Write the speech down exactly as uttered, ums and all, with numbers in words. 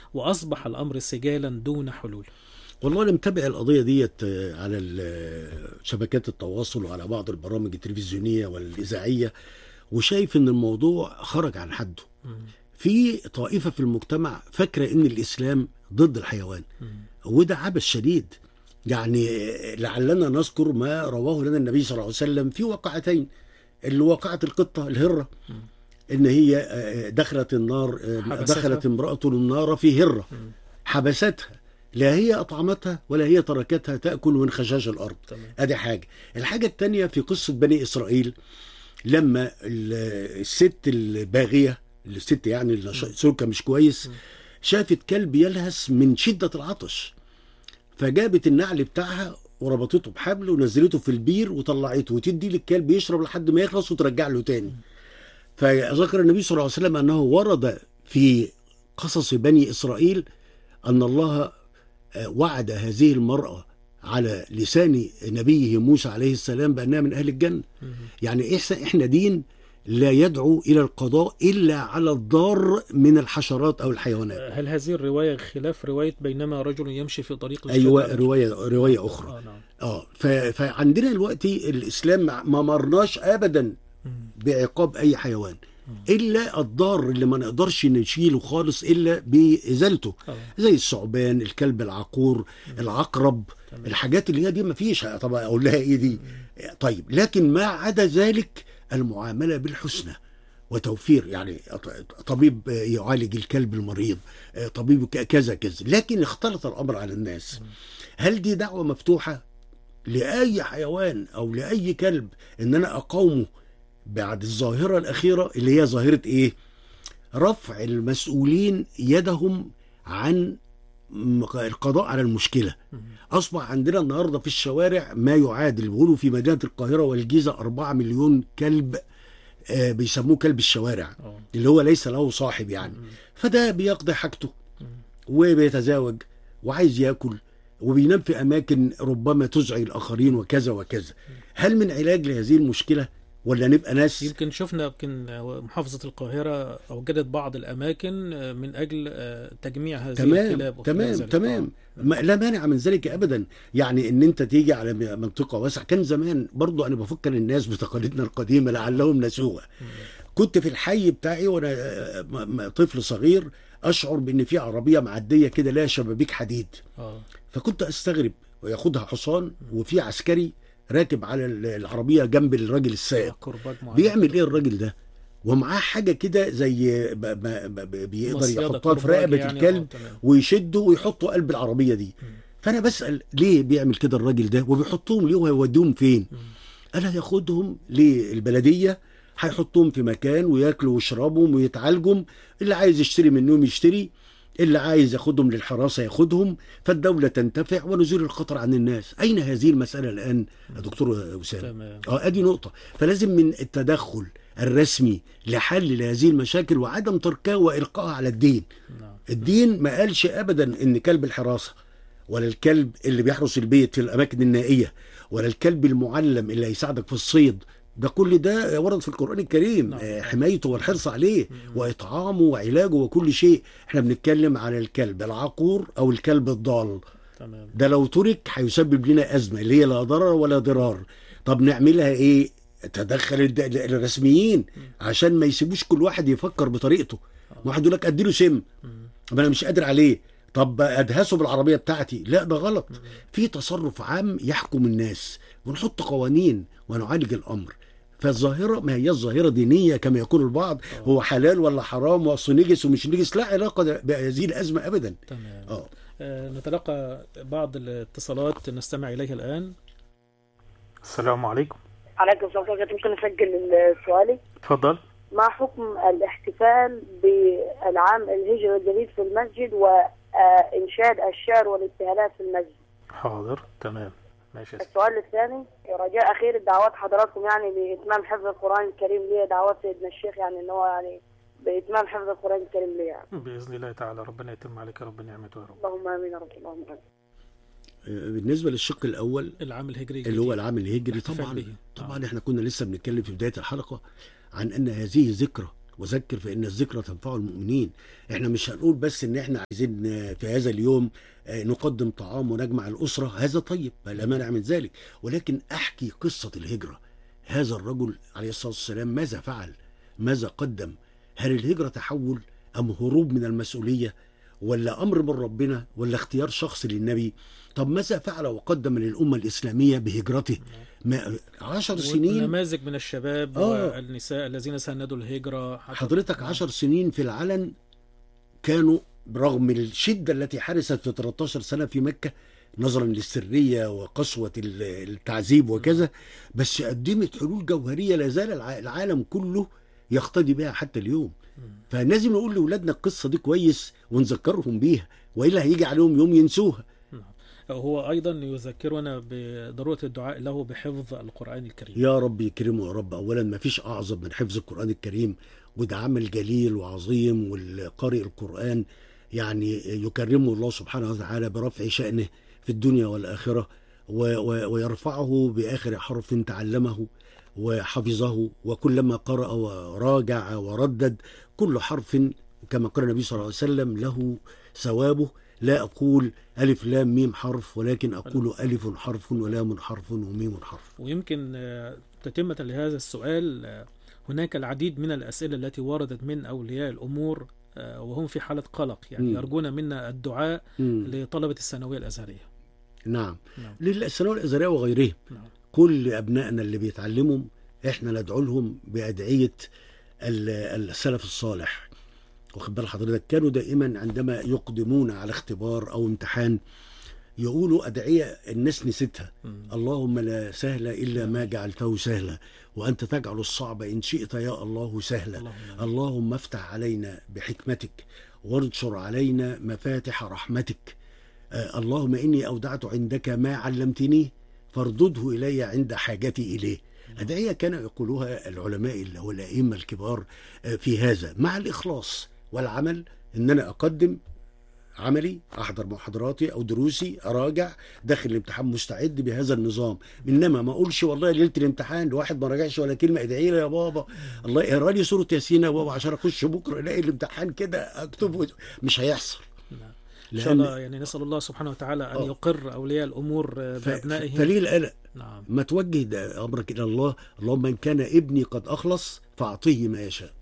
وأصبح الأمر سجالا دون حلول. والله أنا متابع القضية ديت على شبكات التواصل وعلى بعض البرامج التلفزيونية والإذاعية، وشايف إن الموضوع خرج عن حده. في طائفة في المجتمع فاكرة إن الإسلام ضد الحيوان، وده عبث شديد. يعني لعلنا نذكر ما رواه لنا النبي صلى الله عليه وسلم في واقعتين، اللي واقعة القطة الهرة، إن هي دخلت النار، دخلت امرأة النار في هرة حبستها، لا هي أطعمتها ولا هي تركتها تأكل من خشاش الأرض. أدي حاجة. الحاجة التانية في قصة بني إسرائيل، لما الست الباغية، الست يعني اللي سلوكها مش كويس، شافت كلب يلهث من شدة العطش، فجابت النعل بتاعها وربطته بحبل ونزلته في البير وطلعته وتدي للكلب يشرب لحد ما يخلص وترجع له تاني. فذكر النبي صلى الله عليه وسلم أنه ورد في قصص بني إسرائيل أن الله وعد هذه المرأة على لسان نبيه موسى عليه السلام بأنها من أهل الجنة. يعني إحنا دين لا يدعو إلى القضاء إلا على الضار من الحشرات أو الحيوانات. هل هذه الرواية خلاف رواية بينما رجل يمشي في طريق أيوة، رواية رواية أخرى. آه نعم. آه فعندنا دلوقتي الإسلام ما مرناش أبدا بعقاب أي حيوان إلا الضار اللي ما نقدرش نشيله خالص إلا بإزالته، زي الثعبان، الكلب العقور، العقرب، الحاجات اللي هي دي ما فيش. طبعا أقول لها إيه دي؟ طيب، لكن ما عدا ذلك المعاملة بالحسنى وتوفير، يعني طبيب يعالج الكلب المريض، طبيب كذا كذا، لكن اختلط الأمر على الناس. هل دي دعوة مفتوحة لأي حيوان أو لأي كلب إن أنا أقاومه بعد الظاهرة الأخيرة اللي هي ظاهرة إيه؟ رفع المسؤولين يدهم عن القضاء على المشكلة. أصبح عندنا النهاردة في الشوارع ما يعادل، بيقولوا في مدينة القاهرة والجيزة أربعة مليون كلب، آه بيسموه كلب الشوارع، اللي هو ليس له صاحب يعني. فده بيقضي حاجته وبيتزاوج وعايز يأكل وبينام في أماكن ربما تزعج الآخرين وكذا وكذا. هل من علاج لهذه المشكلة ولا نبقى ناس؟ يمكن شفنا يمكن محافظة القاهرة أوجدت بعض الأماكن من أجل تجميع هذه تمام الكلاب. تمام تمام ما لا مانع من ذلك أبدا. يعني إن أنت تيجي على منطقة واسعة. كان زمان برضو أنا بفكر الناس بتقاليدنا القديمة لعلهم نسوها. كنت في الحي بتاعي وأنا طفل صغير أشعر بأن في عربية معدية كده لها شبابيك حديد، فكنت أستغرب، وياخدها حصان وفي عسكري راكب على العربية جنب الراجل السائق. بيعمل ايه الراجل ده؟ ومعاه حاجة كده زي بيقدر يحطها في رقبة يعني الكلب ويشده ويحطه قلب العربية دي. م. فأنا بسأل ليه بيعمل كده الراجل ده وبيحطهم ليه وهيوديهم فين؟ أنا ياخدهم للبلدية، هيحطهم في مكان وياكلوا ويشربوا ويتعالجوا، اللي عايز يشتري منهم يشتري، اللي عايز ياخدهم للحراسة ياخدهم، فالدولة تنتفع ونزول الخطر عن الناس. أين هذه المسألة الآن يا دكتور أسامة؟ اه ادي نقطة. فلازم من التدخل الرسمي لحل هذه المشاكل وعدم تركها وإلقائها على الدين. الدين ما قالش أبدا إن كلب الحراسة ولا الكلب اللي بيحرس البيت في الأماكن النائية ولا الكلب المعلم اللي هيساعدك في الصيد، ده كل ده ورد في القرآن الكريم. نعم. حمايته والحرص عليه وإطعامه وعلاجه وكل شيء. احنا بنتكلم على الكلب العقور أو الكلب الضال. تمام. ده لو ترك هيسبب لنا أزمة اللي هي لا ضرر ولا ضرار. طب نعملها إيه؟ تدخل الرسميين عشان ما يسيبوش كل واحد يفكر بطريقته. واحد يقول لك أديله سم، طب أنا مش قادر عليه، طب أدهسه بالعربية بتاعتي، لا ده غلط. في تصرف عام يحكم الناس ونحط قوانين ونعالج الأمر. فالظاهرة ما هي الظاهرة دينية كما يقول البعض، هو حلال ولا حرام واصل نجس ومش نجس، لا علاقة بهذه الأزمة أبدا. تمام. آه. آه نتلقى بعض الاتصالات نستمع إليها الآن. السلام عليكم. عليكم السلام ورحمة الله. ممكن أسجل سؤالي؟ تفضل. ما حكم الاحتفال بالعام الهجري الجديد في المسجد وإنشاد الشعر والابتهالات في المسجد؟ حاضر تمام ماشي. السؤال الثاني، رجاء أخير دعوات حضراتكم يعني بإتمام حفظ القرآن الكريم لي، دعوات سيدنا الشيخ يعني إن هو يعني بإتمام حفظ القرآن الكريم لي يعني. بإذن الله تعالى ربنا يتم عليك رب نعمته يا رب. اللهم آمين يا رب. اللهم آمين. بالنسبة للشق الأول العام الهجري اللي هو العام الهجري، طبعا طبعا احنا كنا لسه بنتكلم في بداية الحلقة عن أن هذه ذكرى وذكر فإن الذكرى تنفع المؤمنين. احنا مش هنقول بس ان احنا عايزين في هذا اليوم نقدم طعام ونجمع الأسرة، هذا طيب لا مانع من ذلك، ولكن أحكي قصة الهجرة. هذا الرجل عليه الصلاة والسلام ماذا فعل؟ ماذا قدم؟ هل الهجرة تحول أم هروب من المسؤولية، ولا أمر من ربنا، ولا اختيار شخصي للنبي؟ طب ماذا فعل وقدم للأمة الإسلامية بهجرته؟ ما عشر سنين، نماذج من الشباب آه. والنساء الذين ساندوا الهجرة. حضرتك عشر سنين في العلن كانوا برغم الشدة التي حرست في ثلاثة عشر سنة في مكة نظرا للسرية وقسوة التعذيب وكذا، بس قدمت حلول جوهرية لا زال العالم كله يقتدي بها حتى اليوم. فلازم نقول لأولادنا القصة دي كويس ونذكرهم بيها، وإلا هيجي عليهم يوم ينسوها. هو أيضا يذكرنا بضرورة الدعاء له بحفظ القرآن الكريم. يا رب يكرمه يا رب. أولا ما فيش أعظم من حفظ القرآن الكريم، وده عمل جليل وعظيم، والقارئ القرآن يعني يكرمه الله سبحانه وتعالى برفع شأنه في الدنيا والآخرة، ويرفعه بآخر حرف تعلمه وحفظه، وكلما قرأ وراجع وردد كل حرف كما قال النبي صلى الله عليه وسلم له ثوابه. لا أقول ألف لام ميم حرف، ولكن أقول ألف حرف ولام حرف وميم حرف. ويمكن تتمة لهذا السؤال، هناك العديد من الأسئلة التي وردت من أولياء الأمور وهم في حالة قلق، يعني م. يرجون منا الدعاء م. لطلبة الثانوية الأزهرية. نعم, نعم. للثانوية الأزهرية وغيرها. نعم. كل أبنائنا اللي بيتعلموا إحنا ندعو لهم بأدعية السلف الصالح. واخد بال حضرتك؟ كانوا دائما عندما يقدمون على اختبار أو امتحان يقولوا أدعية الناس نسيتها. اللهم لا سهل إلا ما جعلته سهلا، وأنت تجعل الصعب إن شئت يا الله سهلا. اللهم, اللهم افتح علينا بحكمتك وانشر علينا مفاتح رحمتك. آه اللهم إني أودعت عندك ما علمتني فاردده إلي عند حاجتي إليه. أدعية كانوا يقولوها العلماء اللي هو الأئمة الكبار آه في هذا، مع الإخلاص والعمل، إن أنا أقدم عملي، أحضر محاضراتي أو دروسي، أراجع داخل الامتحان مستعد بهذا النظام. إنما ما أقولش والله ليلة الامتحان لواحد ما راجعش ولا كلمة ادعي لي يا بابا الله يقرأ لي سورة ياسين يا بابا عشان أخش بكرة الاقي الامتحان كده أكتبه، مش هيحصل. إن شاء الله يعني نسأل الله سبحانه وتعالى أن يقر أولياء الأمور بأبنائهم. فليه القلق؟ نعم. ما توجه أمرك إلى الله. اللهم إن كان ابني قد أخلص فأعطيه ما يشاء.